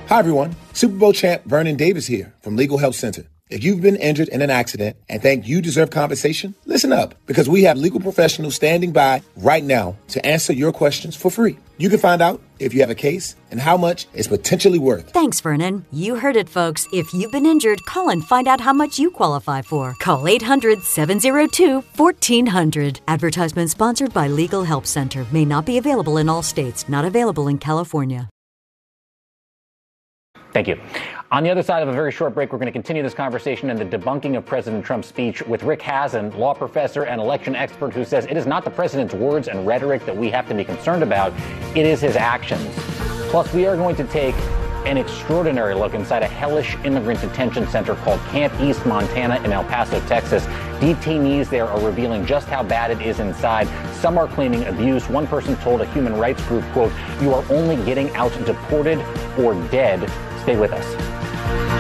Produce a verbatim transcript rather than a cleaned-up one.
Hi, everyone. Super Bowl champ Vernon Davis here from Legal Help Center. If you've been injured in an accident and think you deserve compensation, listen up, because we have legal professionals standing by right now to answer your questions for free. You can find out if you have a case and how much it's potentially worth. Thanks, Vernon. You heard it, folks. If you've been injured, call and find out how much you qualify for. Call eight hundred, seven oh two, one four hundred. Advertisement sponsored by Legal Help Center. May not be available in all states. Not available in California. Thank you. On the other side of a very short break, we're going to continue this conversation and the debunking of President Trump's speech with Rick Hasen, law professor and election expert, who says it is not the president's words and rhetoric that we have to be concerned about. It is his actions. Plus, we are going to take an extraordinary look inside a hellish immigrant detention center called Camp East Montana in El Paso, Texas. Detainees there are revealing just how bad it is inside. Some are claiming abuse. One person told a human rights group, quote, "You are only getting out deported or dead." Stay with us.